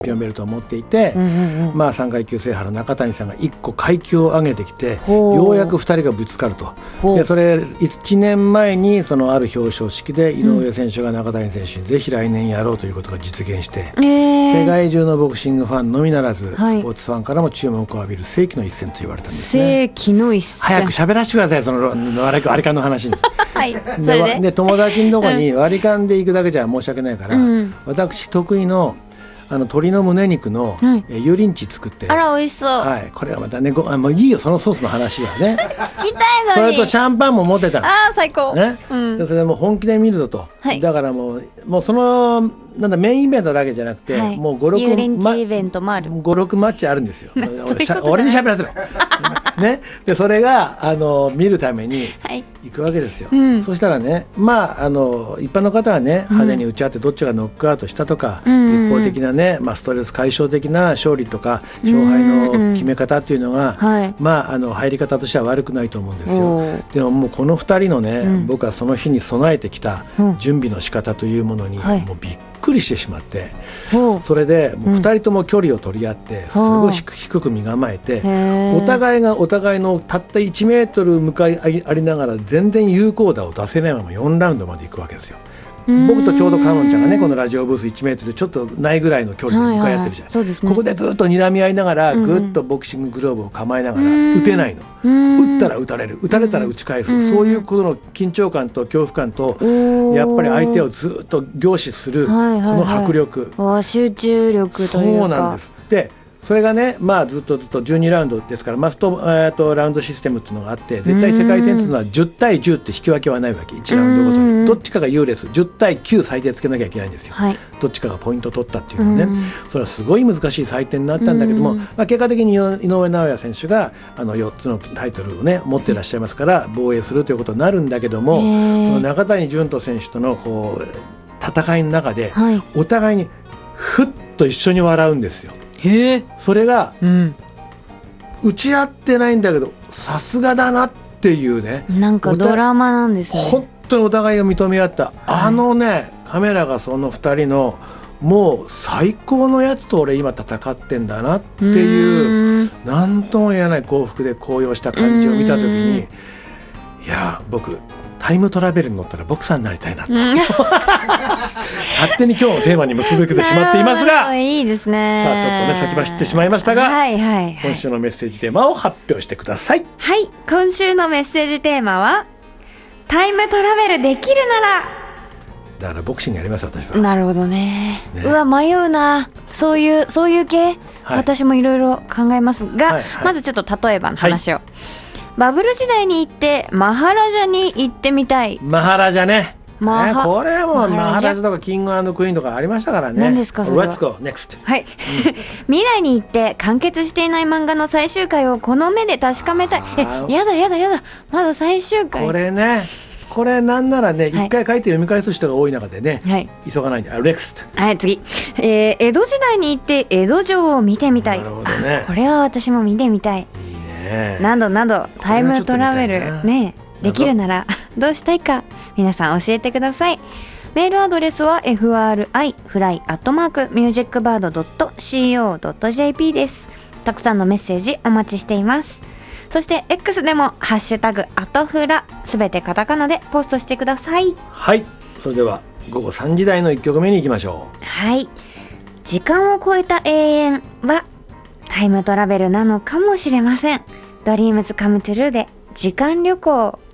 ピオンベルトを持っていて、まあ、3階級制覇の中谷さんが1個階級を上げてきて、ようやく2人がぶつかると。でそれ1年前にそのある表彰式で井上選手が中谷選手にぜひ来年やろうということが実現して、世界中のボクシングファンのみならず、スポーツファンからも注目を浴びる世紀の一戦と言われたんですね。 世紀の一戦。 早く喋らせてください、その割り勘の話に。 はい、それで友達のとこに割り勘で行くだけじゃ申し訳ないから、私得意の鶏の胸肉の油淋鶏作って、 あら美味しそう、 はい、これがまたねもういいよそのソースの話はね聞きたいのに。 それとシャンパンも持ってたの。 最高、 ね、でそれでもう本気で見るぞと、だからもうそのなんだメインイベントだけじゃなくて、もう5、6 油淋鶏イベントもある、 5、6マッチあるんですよ。俺に喋らせるね、でそれが見るために行くわけですよ、そしたらね、まあ一般の方はね派手に打ち合ってどっちがノックアウトしたとか、一方的なね、ストレス解消的な勝利とか勝敗の決め方っていうのが、まあ入り方としては悪くないと思うんですよ。でももうこの2人のね、僕はその日に備えてきた準備の仕方というものにもうびっくりしてしまって、それでもう2人とも距離を取り合ってすごい低く身構えて、お互いがお互いのたった1メートル向かいありながら全然有効打を出せないまま4ラウンドまで行くわけですよ。僕とちょうどカノンちゃんがねこのラジオブース1メートルちょっとないぐらいの距離で向かい合ってるじゃない、ここでずっと睨み合いながらぐっとボクシンググローブを構えながら打てないの、打ったら打たれる、打たれたら打ち返す、そういうことの緊張感と恐怖感とやっぱり相手をずっと凝視するその迫力、 集中力というか。 そうなんです。でそれがね、ずっと12ラウンドですから、マスト、ラウンドシステムっていうのがあって、絶対世界戦というのは10対10って引き分けはないわけ。1ラウンドごとにどっちかが優劣、10対9最低つけなきゃいけないんですよ、どっちかがポイント取ったっていうのね、それはすごい難しい採点になったんだけども、結果的に井上尚弥選手が4つのタイトルをね持っていらっしゃいますから防衛するということになるんだけども、その中谷潤人選手とのこう戦いの中で、お互いにふっと一緒に笑うんですよ。それが、打ち合ってないんだけどさすがだなっていうね、 なんかドラマなんですね。 本当にお互いが認め合った、ねカメラがその2人のもう最高のやつと俺今戦ってんだなっていう何とも言えない幸福で高揚した感じを見た時に、いや僕タイムトラベルに乗ったらボクサーになりたいなと勝手に今日のテーマに結びつけてしまっていますがいいですね。 さあちょっとね先走ってしまいましたが、今週のメッセージテーマを発表してください。 はい、今週のメッセージテーマはタイムトラベルできるなら。 だからボクシングやります私は。 なるほど ね。うわ迷うな、そういう系、私もいろいろ考えますが、まずちょっと例えばの話を、バブル時代に行ってマハラジャに行ってみたい。 マハラジャね、これはもうマハラジャとかキング&クイーンとかありましたからね。 何ですかそれは。 Let's go next。 はい、未来に行って完結していない漫画の最終回をこの目で確かめたい。やだまだ最終回。 これなんならね、一回書いて読み返す人が多い中でね、急がないんで。next。 はい次、江戸時代に行って江戸城を見てみたい。なるほどね、これは私も見てみたい。いいね。などなどタイムトラベルねできるならどうしたいか皆さん教えてください。メールアドレスは fri@musicbird.co.jp です。たくさんのメッセージお待ちしています。そして X でもハッシュタグアトフラすべてカタカナでポストしてください。 はい、それでは午後3時台の1曲目に行きましょう。 はい、時間を超えた永遠はタイムトラベルなのかもしれません。ドリームズカムトゥルーで時間旅行。